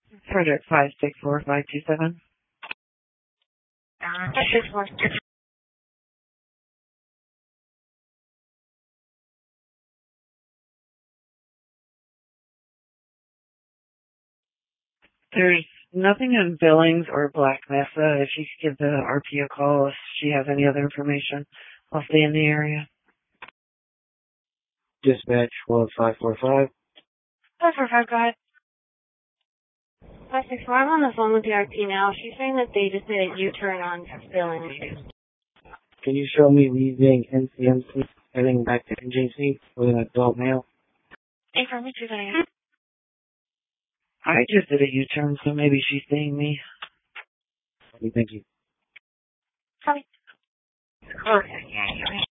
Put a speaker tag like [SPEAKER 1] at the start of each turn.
[SPEAKER 1] Frederick 564527.
[SPEAKER 2] 6-4.
[SPEAKER 1] There's nothing in Billings or Black Mesa. If you could give the RP a call if she has any other information, I'll stay in the area.
[SPEAKER 3] Dispatch 545.
[SPEAKER 2] 545, go ahead. 564, I'm on the phone with the RP now. She's saying that they just did a U-turn on Billings.
[SPEAKER 3] Can you show me leaving NCMC, heading back to NJC with an adult male?
[SPEAKER 2] Affirm me, 2
[SPEAKER 1] I just did a U-turn, so maybe she's seeing me.
[SPEAKER 3] Thank you.
[SPEAKER 2] Copy.